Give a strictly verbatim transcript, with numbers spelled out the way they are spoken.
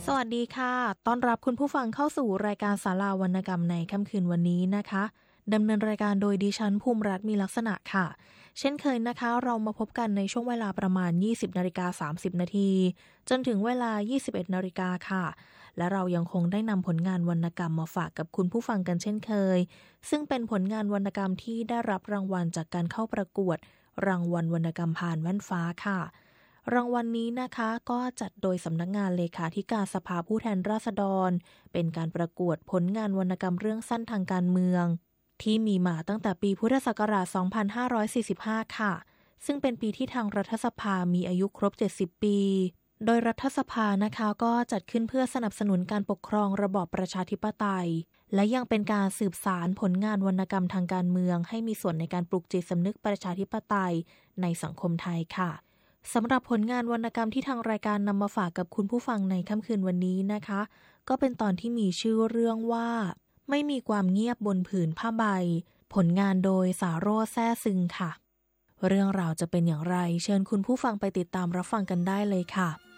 สวัสดีค่ะต้อนรับคุณผู้ฟังเข้าสู่รายการศาลาวรรณกรรมในค่ำคืนวันนี้นะคะดำเนินรายการโดยดิฉันภูมิรัตน์มีลักษณะค่ะเช่นเคยนะคะเรามาพบกันในช่วงเวลาประมาณ ยี่สิบนาฬิกาสามสิบนาทีจนถึงเวลา ยี่สิบเอ็ดนาฬิกาค่ะและเรายังคงได้นำผลงานวรรณกรรมมาฝากกับคุณผู้ฟังกันเช่นเคยซึ่งเป็นผลงานวรรณกรรมที่ได้รับรางวัลจากการเข้าประกวดรางวัลวรรณกรรมผ่านแว่นฟ้าค่ะรางวัลนี้นะคะก็จัดโดยสำนักงานเลขาธิการสภาผู้แทนราษฎรเป็นการประกวดผลงานวรรณกรรมเรื่องสั้นทางการเมืองที่มีมาตั้งแต่ปีพุทธศักราช สองพันห้าร้อยสี่สิบห้า ค่ะซึ่งเป็นปีที่ทางรัฐสภามีอายุครบ เจ็ดสิบ ปีโดยรัฐสภานะคะก็จัดขึ้นเพื่อสนับสนุนการปกครองระบอบประชาธิปไตยและยังเป็นการสืบสานผลงานวรรณกรรมทางการเมืองให้มีส่วนในการปลุกจิตสำนึกประชาธิปไตยในสังคมไทยค่ะสำหรับผลงานวรรณกรรมที่ทางรายการนำมาฝากกับคุณผู้ฟังในค่ำคืนวันนี้นะคะก็เป็นตอนที่มีชื่อเรื่องว่าไม่มีความเงียบบนผืนผ้าใบผลงานโดยสาโรจน์แซ่ซึงค่ะเรื่องราวจะเป็นอย่างไรเชิญคุณผู้ฟังไปติดตามรับฟังกันได้เลยค่ะ